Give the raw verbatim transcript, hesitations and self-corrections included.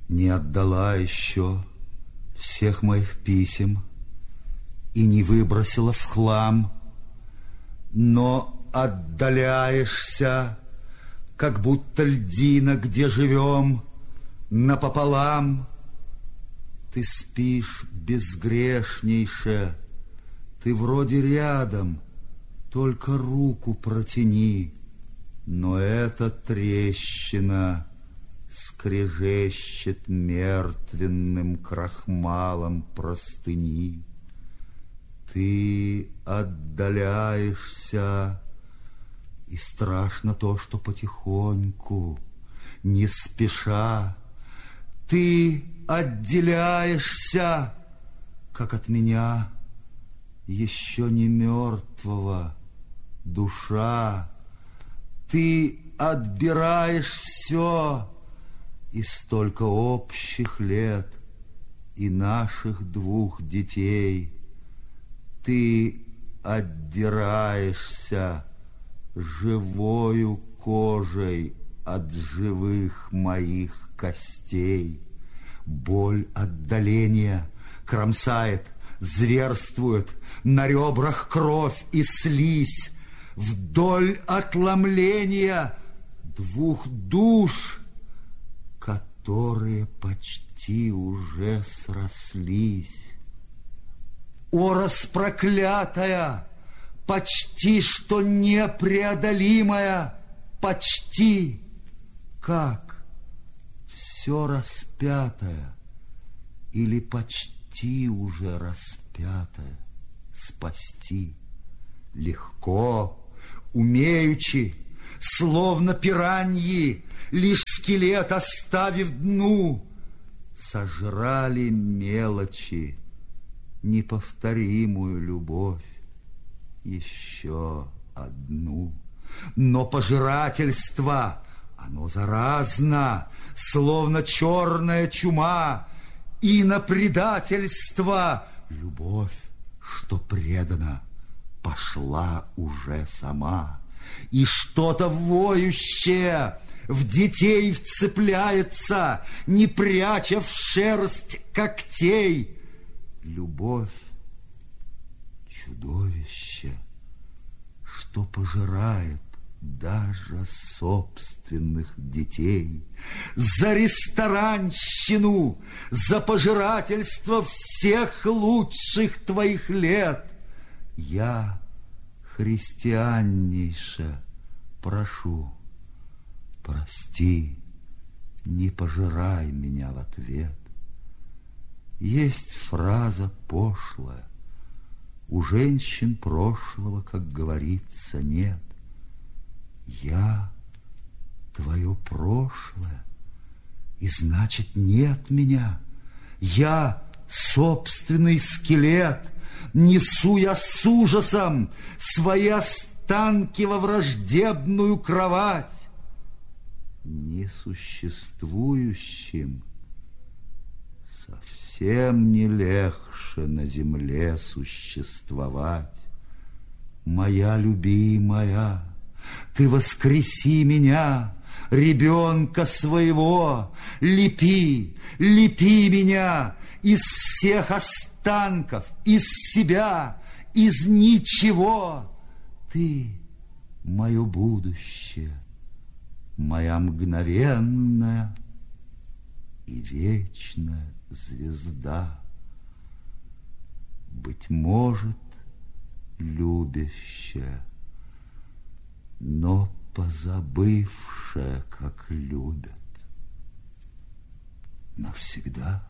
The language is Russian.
Не отдала еще всех моих писем и не выбросила в хлам, но отдаляешься, как будто льдина, где живем, напополам. Ты спишь безгрешнейше, ты вроде рядом, только руку протяни, но эта трещина скрежещет мертвенным крахмалом простыни. Ты отдаляешься, и страшно то, что потихоньку, не спеша, ты отделяешься, как от меня, еще не мертвого, душа. Ты отбираешь все, и столько общих лет, и наших двух детей. Ты отдираешься живою кожей от живых моих костей. Боль отдаления кромсает, зверствует, на ребрах кровь и слизь. Вдоль отломления двух душ, которые почти уже срослись. О, распроклятая, почти что непреодолимая, почти, как все распятое или почти уже распятое спасти легко, умеючи, словно пираньи, лишь скелет оставив дну, сожрали мелочи неповторимую любовь, еще одну. Но пожирательство, оно заразно, словно черная чума, и на предательство любовь, что предана, пошла уже сама. И что-то воющее в детей вцепляется, не пряча в шерсть когтей. Любовь — чудовище, что пожирает даже собственных детей. За ресторанщину, за пожирательство всех лучших твоих лет я, христианнейше, прошу, прости, не пожирай меня в ответ. Есть фраза пошлая, у женщин прошлого, как говорится, нет. Я твое прошлое, и значит, нет меня. Я собственный скелет, несу я с ужасом свои останки во враждебную кровать. Несуществующим совсем не легче на земле существовать. Моя любимая, ты воскреси меня, ребенка своего, лепи, лепи меня из всех останков, из себя, из ничего. Ты мое будущее, моя мгновенная и вечная звезда. Быть может, любящая, но позабывшая, как любят навсегда.